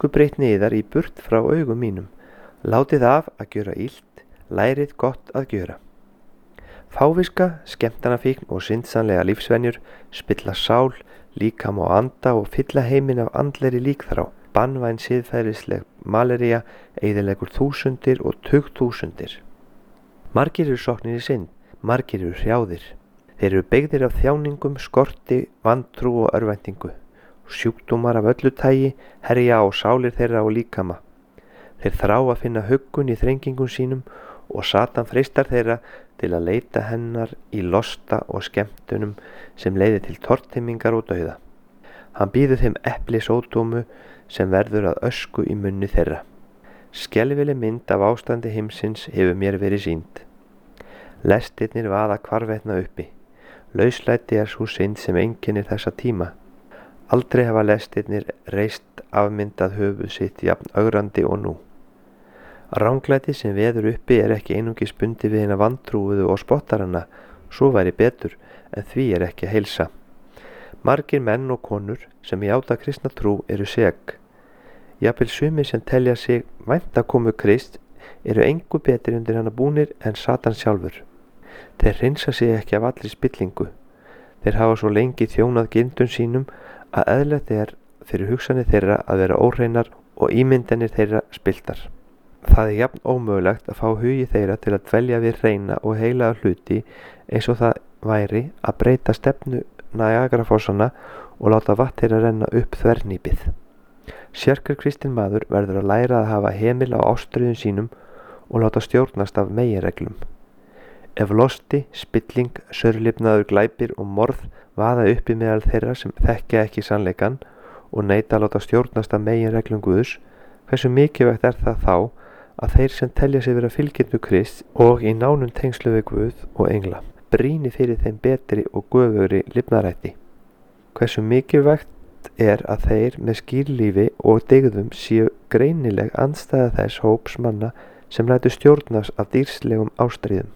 Elskubreytni yðar í burt frá augum mínum. Látið af að gjöra illt, lærið gott að gjöra. Fáviska, skemmtanafíkn og syndsamlega lífsvenjur spilla sál, líkama og anda og fylla heiminn af andlegri líkþrá. Banvæn siðferðisleg malería eyðileggur þúsundir og tugþúsundir. Margir eru sokknir í synd, margir eru hrjáðir. Þeir eru beygðir af þjáningum, skorti, vantrú og örvæntingu. Sjúkdómar af öllu tagi herja á sálir þeirra og líkama. Þeir þrá að finna huggun í þrengingum sínum og Satan freistar þeirra til að leita hennar í losta og skemmtunum sem leiði til tortímingar og dauða. Hann býður þeim eplisódómu sem verður að ösku í munni þeirra. Skelfileg mynd af ástandi heimsins hefur mér verið sýnd. Lestirnir vaða hvarvetna uppi. Lauslæti er sú synd sem einkennir þessa tíma. Aldrei hafa lestirnir reist afmyndað höfuð sitt jafn ögrandi og nú. Ranglæti sem veður uppi er ekki einungis bundið við hina vantrúuðu og spottarana, svo væri betur, en því er ekki að heilsa. Margir menn og konur sem játa kristna trú eru sek. Jafnvel sumir sem telja sig vænta komu Krist eru engu betri undir hana búnir en Satan sjálfur. Þeir hreinsa sig ekki af allri spillingu. Þeir hafa svo lengi þjónað gildum sínum að eðlilegt er fyrir hugsanir þeirra að vera óhreinar og ímyndanir þeirra spilltar. Það er jafn ómögulegt að fá hugi þeirra til að dvelja við hreina og heilaga hluti eins og það væri að breyta stefnu Niagarafossana og láta vatn þeirra renna upp þvernýpið. Sérhver kristinn maður verður að læra að hafa hemil á ástríðum sínum og láta stjórnast af meginreglum. Ef losti, spilling, saurlifnaður glæpir og morð vaða uppi meðal þeirra sem þekkja ekki sannleikann og neita að láta stjórnast af meginreglum Guðs, hversu mikilvægt er það þá að þeir sem telja sig vera fylgjendur Krists og í nánum tengslu við Guð og engla brýni fyrir þeim betri og göfugri lifnaðarætti. Hversu mikilvægt er að þeir með skýrlífi og dygðum séu greinileg andstæða þess hóps manna sem lætur stjórnast af dýrslegum ástríðum.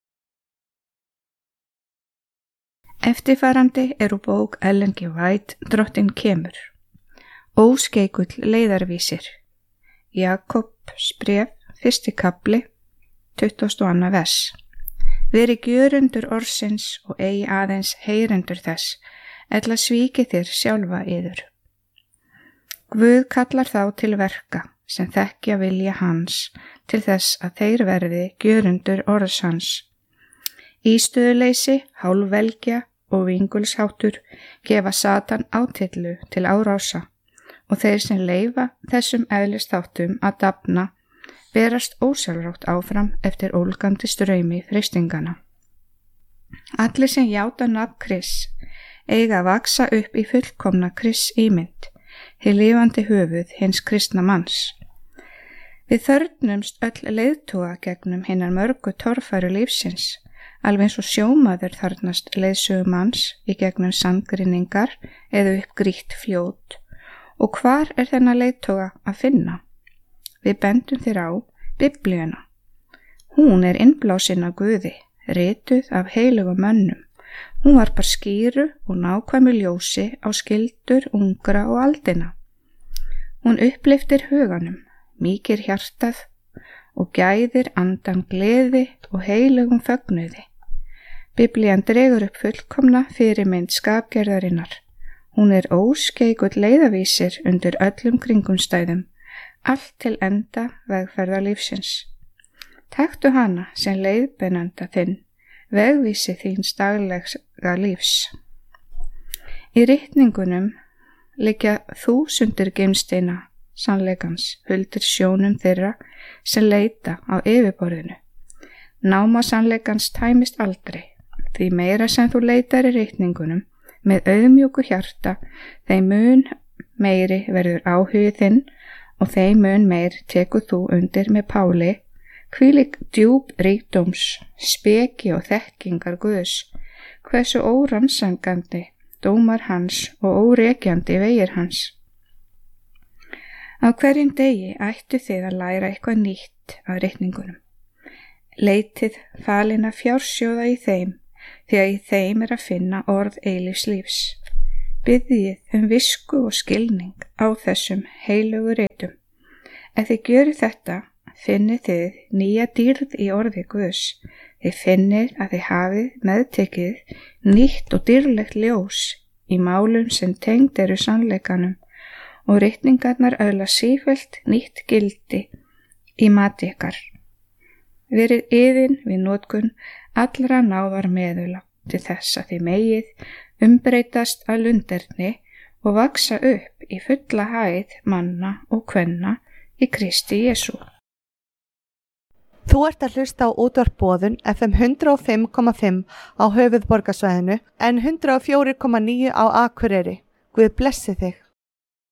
Eftirfarandi er úr bók Ellen G. White Drottinn kemur. Óskeikull leiðarvísir. Jakobs bréf, 1. kafli, 22. vers. Veri gjörundur orðsins og eigi aðeins heyrendur þess, ella svíki þér sjálfa yður. Guð kallar þá til verka sem þekkja vilja hans til þess að þeir verði gjörundur orðs hans. Ístöðuleysi, hálfvelgja og vingulsháttur gefa Satan átillu til árása og þeir sem leyfa þessum eðlisþáttum að dafna berast ósjálfrátt áfram eftir ólgandi straumi freistingana. Allir sem játa nafn Krists eiga að vaksa upp í fullkomna Krists ímynd, hið lifandi höfuð hins kristna manns. Við þörfnumst öll leiðtoga gegnum hinnar mörgu torfæru lífsins, alveg eins og sjómaður þarfnast leiðsögu manns í gegnum sandgrinningar eða upp grýtt fljót. Og hvar er þennan leiðtoga að finna? Við bendum þér á Biblíuna. Hún er innblásin af Guði, rituð af heilugum mönnum. Hún varpar skýru og nákvæmu ljósi á skyldur ungra og aldina. Hún upplyftir huganum, mýkir hjartað og gæðir andan gleði og heilugum fögnuði. Biblían dregur upp fullkomna fyrirmynd skapgerðarinnar. Hún er óskeikull leiðavísir undir öllum kringumstæðum, allt til enda vegferðar lífsins. Taktu hana sem leiðbeinanda þinn, vegvísi þíns daglega lífs. Í ritningunum liggja þúsundir geimsteina sannleikans huldir sjónum þeirra sem leita á yfirborðinu. Náma sannleikans tæmist aldrei, því meira sem þú leitar í ritningunum með auðmjúku hjarta, þeim mun meiri verður áhugið þinn og þeim mun meir tekur þú undir með Páli, hvílík djúp ríkdóms, speki og þekkingar Guðs, hversu órannsakandi dómar hans og órekjandi vegir hans. Á hverjum degi ættu þið að læra eitthvað nýtt af ritningunum. Leitið falinna fjársjóða í þeim, því að í þeim er að finna orð eilífs lífs. biðjið visku og skilning á þessum heilögu ritum. Ef þið gjöru þetta, finnið þið nýja dýrð í orði Guðs. Þið finnið að þið hafið meðtekið nýtt og dýrlegt ljós í málum sem tengd eru sannleikanum og ritningarnar öðla sífellt nýtt gildi í mati ykkar. Verið iðin við notkun allra náðar meðula til þess að þið megið umbreytast að lunderni og vaksa upp í fulla hæð manna og kvenna í Kristi Jesú. Þú ert að hlusta á útvarp Boðun FM 105,5 á höfuðborgarsvæðinu en 104,9 á Akureyri. Guð blessi þig.